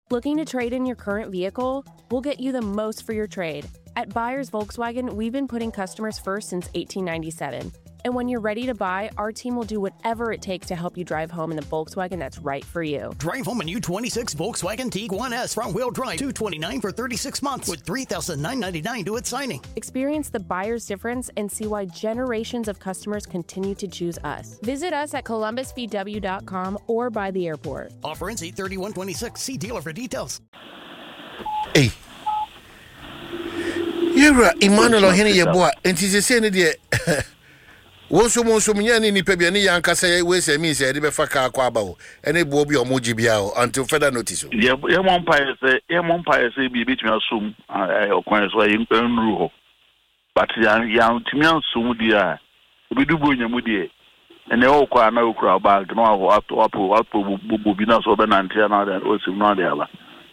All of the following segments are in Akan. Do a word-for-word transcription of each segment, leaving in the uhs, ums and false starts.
Looking to trade in your current vehicle? We'll get you the most for your trade. At Buyers Volkswagen, we've been putting customers first since eighteen ninety-seven. And when you're ready to buy, our team will do whatever it takes to help you drive home in the Volkswagen that's right for you. Drive home a new twenty-six Volkswagen Tiguan S front-wheel drive, two hundred twenty-nine dollars for thirty-six months with three thousand nine hundred ninety-nine dollars to its signing. Experience the buyer's difference and see why generations of customers continue to choose us. Visit us at columbus v w dot com or by the airport. Offer ends eight thirty-one twenty-six. See dealer for details. Hey. You're Emmanuel Ohene Yeboah. And she said, Wonso monso mnyani ni pebia ni yankasa we se mi se de be fa ka kwa ba o ene bo bi omoji bia o until further notice. Ye ye mon pa se ye mon pa se bi bitimi asum eh okwan so ye nru ho. But ya ya timi asum dia obi du bo nyamu die ene o kwa na okura ba no ho ato apo apo bo bi na so be na ntia na da o sim no de ala.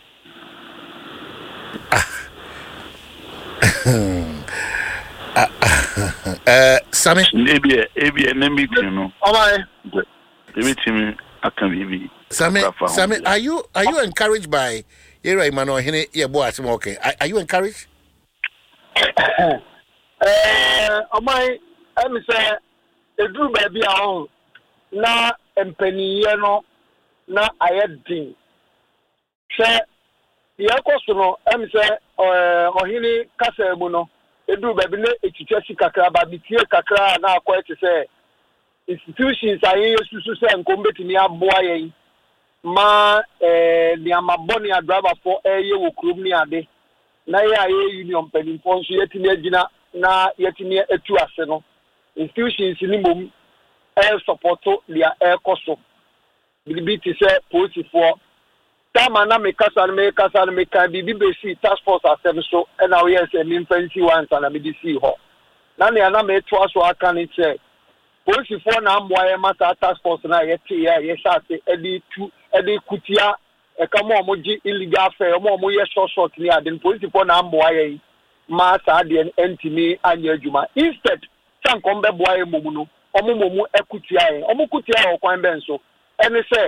Uh, uh, Sammy, maybe, maybe, maybe, you know. All right. Maybe, I can be. Sammy, Sammy, are you are you encouraged by Ira Emmanuel Ohene Yeboah? Okay, are, are you encouraged? Uh, am I? I'm saying, the group baby on na empeniye no na ayedin. Say, the akosuno. I'm saying, uh, Ohene Kasemuno. Edu baby ne etitwasi kakra ba bitie kakra na akwa ete say institutions aye susu say nkombetimi aboa yen ma eh ni amaboni driver for eye wo krom ni ade na ye aye union penifo nso yetimi agina na yetimi etu ase no institutions ni mom e support dia e koso bilibiti say police for Tama na me kasa me kasa me ka bibi be si task force asem so e na we say me fancy one and me di see ho na ne na me to aso aka ni che police for na amboa e mata task force na ye tie ye sha se e di tu e di kutia e ka mo mo ji illegal affair mo mo ye short short ni ade police for na amboa ye ma sa de entimi anya adwuma instead san kombe boa e momu no omo momu e kutia ye omo kutia o kwan ben so ene say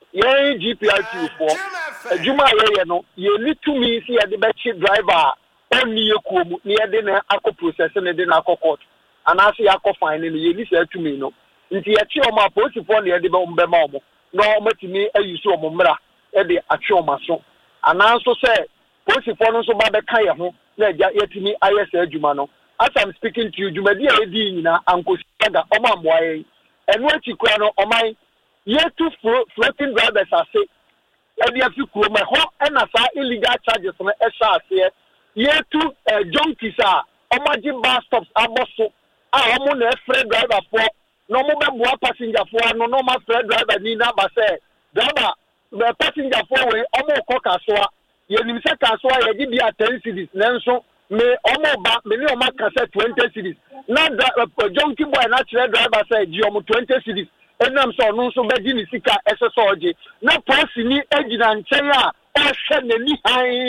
ye G P R T for adwuma ye no ye ni to me see the best driver on ni ekuomu ni ye de na akọ process ne de na akọ court anase akọ fine ni ye ni say to me no nti ye chi o ma police for ne de be mbe ma omo no matimi ayusu omo mra e de atwe o ma so ananso say police for no so ba be kan ye ho na ye timi ayese adwuma no as I'm speaking to you adwuma di e di nyina ankosi ga o ma mboa ye enu achi kura no o man ye two floating drivers are say e dey fi kuro me ho e na sa illegal charges no e sha ase ye two junkies are omaji bus stops aboso a omo na free driver for no mo be boa passenger for no no ma free driver ni na ba say driver the passenger for we omo ko kasoa ye nim se kasoa ye gi bia ten cedis nenso me omo ba me ni omo ka say twenty cedis na junkie boy na free driver say gi omo twenty cedis enam so no so be ni sika esesoje na police ni ejina nchen a o hwe nani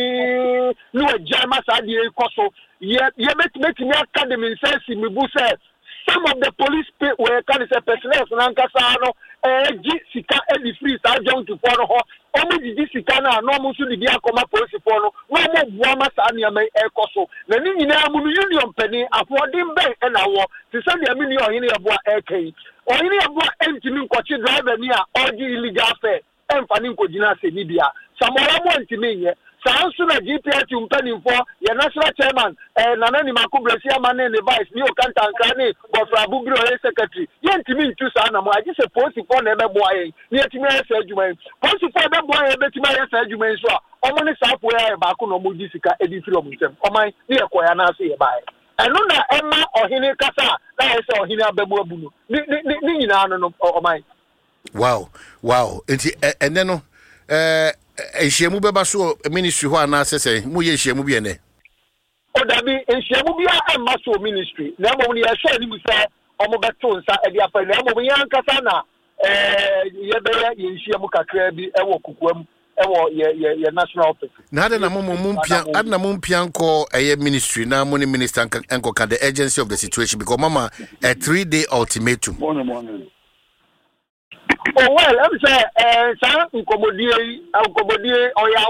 han no ajama sa de ekoso ye ye met me academy sense me bu say some of the police were can say personnel na nkasa no eh gi sika e di free sa junk to for ho o mo di sika na no mo so di akoma police for no no mo bua ma sa ne me ekoso na ni nyina mu union pani afodin ben e na wo ti say de mi ni Ohene Yeboah ekai Ohene Yeboah entimi nkochi driver ni a oji illegal affair emfa ni nkojina se ni bia samora mo entimi nye sansu na G P R T umpani for ya national chairman eh nanani makubresi amane ne vice ni okanta ankane Bofra Bugro secretary ye entimi ntu sa na mo agi se police for na ebe boa yen ni entimi ese adwuma police for ebe boa yen betimi ese adwuma so a omo ni sa po ya ba ko no mo disika edi firi omo ntem oman ni ekoya na ase ye bae eno na ema Ohene kasa na ese Ohene abamu abunu ni ni ni nyina no no oman. Wow, wow. Enti ene no eh ehyiemu beba so ministry ho ana sese mu ye ehyiemu bi ene. O da bi ehyiemu bi a ma so ministry na mo ni ehye ni musa omo beto nsa e dia fa na mo yan kasa na eh ye be ye ehyiemu kakra bi e wo kukuam e wo ye ye national office. Na ade na mo mo mpia ade na mo mpia nko eye ministry na mo ni minister enko ka the urgency of the situation because mama a three day ultimatum. Morning morning. Oh well, I'm say eh sa nkomodie nkomodie oya